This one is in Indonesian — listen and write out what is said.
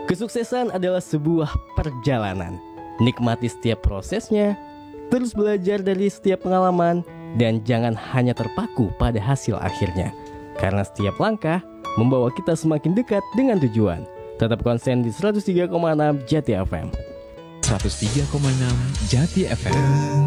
Kesuksesan adalah sebuah perjalanan. Nikmati setiap prosesnya, terus belajar dari setiap pengalaman, dan jangan hanya terpaku pada hasil akhirnya. Karena setiap langkah membawa kita semakin dekat dengan tujuan. Tetap konsen di 103,6 Jati FM. 103,6 Jati FM.